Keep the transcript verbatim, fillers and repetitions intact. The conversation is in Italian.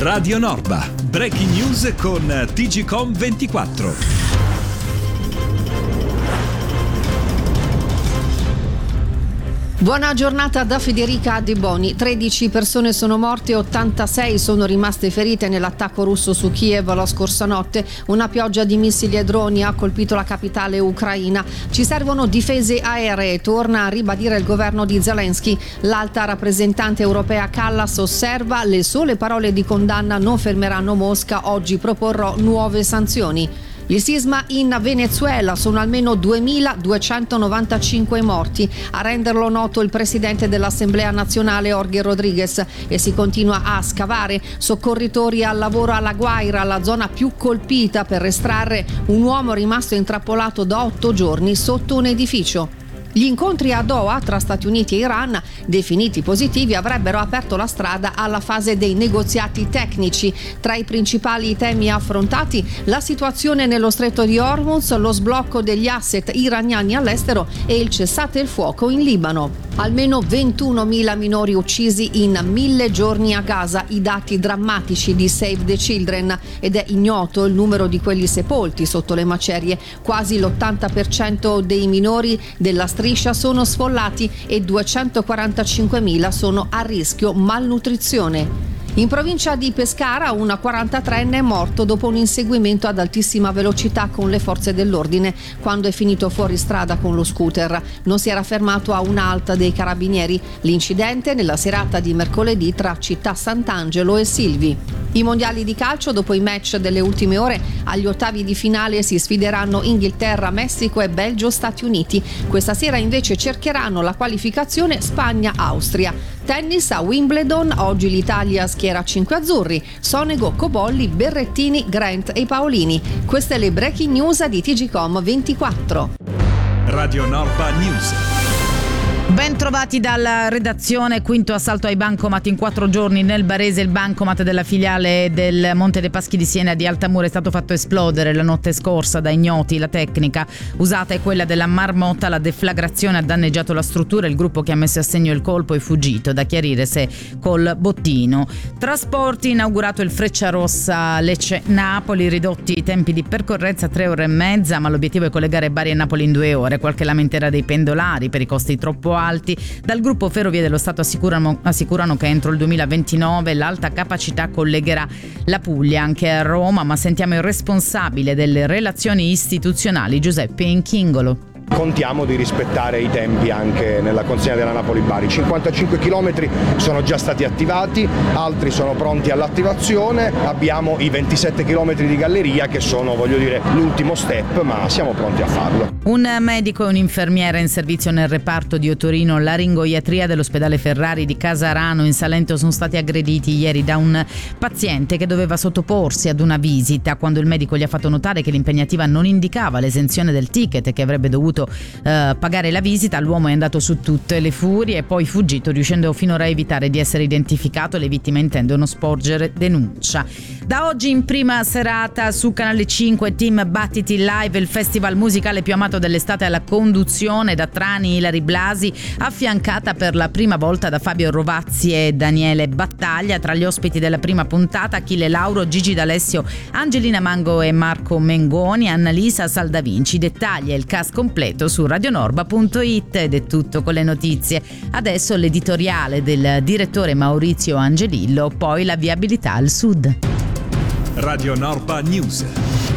Radio Norba, breaking news con T G Com ventiquattro. Buona giornata da Federica De Boni. tredici persone sono morte e ottantasei sono rimaste ferite nell'attacco russo su Kiev la scorsa notte. Una pioggia di missili e droni ha colpito la capitale ucraina. Ci servono difese aeree, torna a ribadire il governo di Zelensky. L'alta rappresentante europea Kallas osserva: le sole parole di condanna non fermeranno Mosca, oggi proporrò nuove sanzioni. Il sisma in Venezuela, sono almeno duemiladuecentonovantacinque morti. A renderlo noto il presidente dell'Assemblea nazionale Jorge Rodriguez, e si continua a scavare. Soccorritori al lavoro alla Guaira, la zona più colpita, per estrarre un uomo rimasto intrappolato da otto giorni sotto un edificio. Gli incontri a Doha tra Stati Uniti e Iran, definiti positivi, avrebbero aperto la strada alla fase dei negoziati tecnici. Tra i principali temi affrontati, la situazione nello stretto di Hormuz, lo sblocco degli asset iraniani all'estero e il cessate il fuoco in Libano. Almeno ventunomila minori uccisi in mille giorni a Gaza, i dati drammatici di Save the Children, ed è ignoto il numero di quelli sepolti sotto le macerie. Quasi l'ottanta per cento dei minori della striscia sono sfollati e duecentoquarantacinquemila sono a rischio malnutrizione. In provincia di Pescara un quarantatreenne è morto dopo un inseguimento ad altissima velocità con le forze dell'ordine quando è finito fuori strada con lo scooter. Non si era fermato a un'alta dei carabinieri. L'incidente nella serata di mercoledì tra Città Sant'Angelo e Silvi. I mondiali di calcio, dopo i match delle ultime ore, agli ottavi di finale si sfideranno Inghilterra, Messico e Belgio, Stati Uniti. Questa sera invece cercheranno la qualificazione Spagna-Austria. Tennis a Wimbledon, oggi l'Italia schiera cinque azzurri: Sonego, Cobolli, Berrettini, Grant e Paolini. Queste le breaking news di T G Com ventiquattro. Radio Norba News. Ben trovati dalla redazione. Quinto assalto ai bancomat in quattro giorni nel Barese. Il bancomat della filiale del Monte dei Paschi di Siena di Altamura è stato fatto esplodere la notte scorsa da ignoti. La tecnica usata è quella della marmotta. La deflagrazione ha danneggiato la struttura. Il gruppo che ha messo a segno il colpo è fuggito. Da chiarire se col bottino. Trasporti, inaugurato il Frecciarossa Lecce-Napoli, ridotti i tempi di percorrenza a tre ore e mezza, ma l'obiettivo è collegare Bari e Napoli in due ore. Qualche lamentela dei pendolari per i costi troppo alti. Dal gruppo Ferrovie dello Stato assicurano, assicurano che entro il duemilaventinove l'alta capacità collegherà la Puglia anche a Roma, ma sentiamo il responsabile delle relazioni istituzionali Giuseppe Inchingolo. Contiamo di rispettare i tempi anche nella consegna della Napoli-Bari. cinquantacinque chilometri sono già stati attivati, altri sono pronti all'attivazione, abbiamo i ventisette chilometri di galleria che sono, voglio dire, l'ultimo step, ma siamo pronti a farlo. Un medico e un'infermiera in servizio nel reparto di otorino laringoiatria dell'ospedale Ferrari di Casarano in Salento sono stati aggrediti ieri da un paziente che doveva sottoporsi ad una visita. Quando il medico gli ha fatto notare che l'impegnativa non indicava l'esenzione del ticket e che avrebbe dovuto Uh, pagare la visita, l'uomo è andato su tutte le furie e poi fuggito, riuscendo finora a evitare di essere identificato. Le vittime intendono sporgere denuncia. Da oggi in prima serata su Canale cinque Team Battiti Live, il festival musicale più amato dell'estate, alla conduzione da Trani Ilari Blasi, affiancata per la prima volta da Fabio Rovazzi e Daniele Battaglia. Tra gli ospiti della prima puntata Achille Lauro, Gigi D'Alessio, Angelina Mango e Marco Mengoni, Annalisa Saldavinci. Dettagli e il cast completo su radionorba punto it. Ed è tutto con le notizie. Adesso l'editoriale del direttore Maurizio Angelillo, poi la viabilità al sud. Radio Norba News.